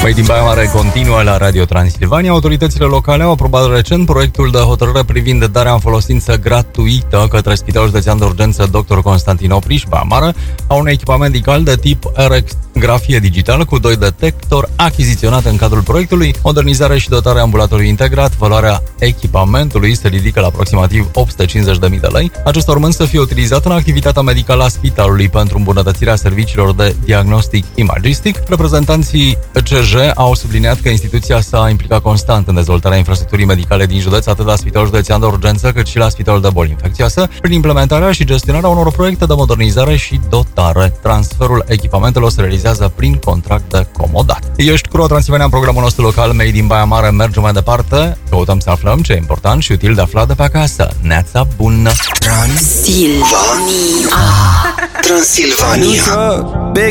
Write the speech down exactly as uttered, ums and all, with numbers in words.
Made in Baia Mare continuă la Radio Transilvania. Autoritățile locale au aprobat recent proiectul de hotărâre privind darea în folosință gratuită către Spitalul Județean de Urgență doctor Constantin Opriș, Baia Mare, a unui echipament medical de tip R X grafie digitală cu doi detectori achiziționat în cadrul proiectului, modernizare și dotare ambulatoriu integrat. Valoarea echipamentului se ridică la aproximativ opt sute cincizeci de mii de lei, acesta urmând să fie utilizat în activitatea medicală a spitalului pentru îmbunătățirea serviciilor de diagnostic imagistic. Reprezentanții C J au subliniat că instituția s-a implicat constant în dezvoltarea infrastructurii medicale din județ, atât la Spitalul Județean de Urgență, cât și la Spitalul de Boli Infecțioase, prin implementarea și gestionarea unor proiecte de modernizare și dotare. Transferul echipamentelor se realizează prin contract de comodat. Ești cu Transilvania în programul nostru local Made in Baia Mare. Mergem mai departe, căutăm să aflăm ce e important și util de aflat de pe acasă. Neața bună! Transilvania. Transilvania.